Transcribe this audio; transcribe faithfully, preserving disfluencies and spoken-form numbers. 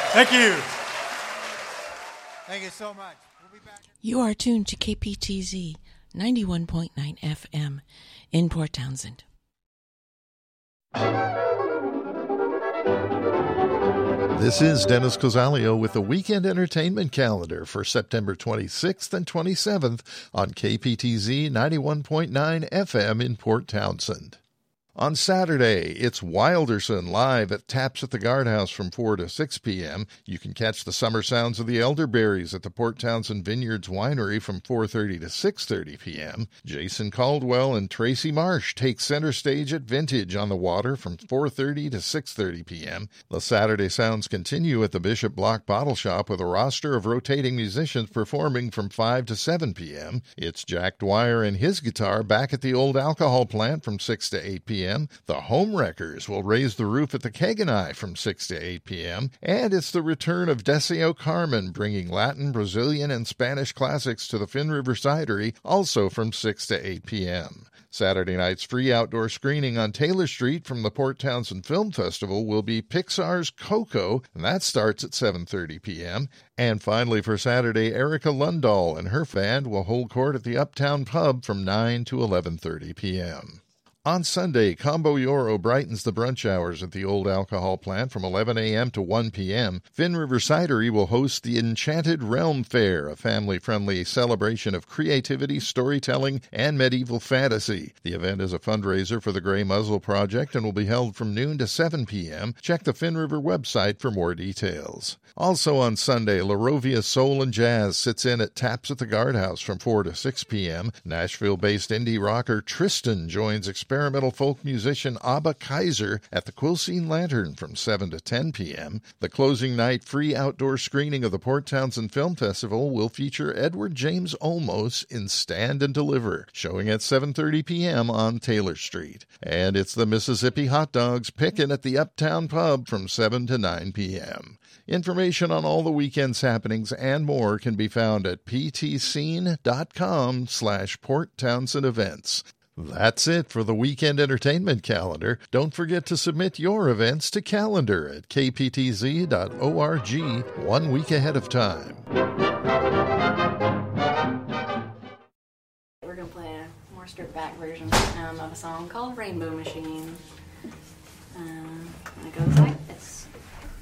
Thank you. Thank you so much. We'll be back. You are tuned to K P T Z ninety-one point nine F M in Port Townsend. This is Dennis Cosalio with the Weekend Entertainment Calendar for September twenty-sixth and twenty-seventh on K P T Z ninety-one point nine F M in Port Townsend. On Saturday, it's Wilderson live at Taps at the Guardhouse from four to six p.m. You can catch the summer sounds of the elderberries at the Port Townsend Vineyards Winery from four thirty to six thirty p.m. Jason Caldwell and Tracy Marsh take center stage at Vintage on the Water from four thirty to six thirty p.m. The Saturday sounds continue at the Bishop Block Bottle Shop with a roster of rotating musicians performing from five to seven p.m. It's Jack Dwyer and his guitar back at the Old Alcohol Plant from six to eight p.m. The Home Wreckers will raise the roof at the Keg and I from six to eight p.m. And it's the return of Deseo Carmen, bringing Latin, Brazilian, and Spanish classics to the Fin River Cidery, also from six to eight p.m. Saturday night's free outdoor screening on Taylor Street from the Port Townsend Film Festival will be Pixar's Coco, and that starts at seven thirty p.m. And finally for Saturday, Erica Lundahl and her band will hold court at the Uptown Pub from nine to eleven thirty p.m. On Sunday, Combo Yoro brightens the brunch hours at the Old Alcohol Plant from eleven a.m. to one p.m. Fin River Cidery will host the Enchanted Realm Fair, a family-friendly celebration of creativity, storytelling, and medieval fantasy. The event is a fundraiser for the Grey Muzzle Project and will be held from noon to seven p.m. Check the Fin River website for more details. Also on Sunday, La Rovia Soul and Jazz sits in at Taps at the Guardhouse from four to six p.m. Nashville-based indie rocker Tristan joins experimental folk musician Abba Kaiser at the Quilcene Lantern from seven to ten p.m. The closing night free outdoor screening of the Port Townsend Film Festival will feature Edward James Olmos in Stand and Deliver, showing at seven thirty p.m. on Taylor Street. And it's the Mississippi Hot Dogs pickin' at the Uptown Pub from seven to nine p.m. Information on all the weekend's happenings and more can be found at ptscene.com slash Port Townsend events. That's it for the Weekend Entertainment Calendar. Don't forget to submit your events to calendar at k p t z dot org one week ahead of time. We're going to play a more stripped back version um, of a song called Rainbow Machine. Um, and it goes like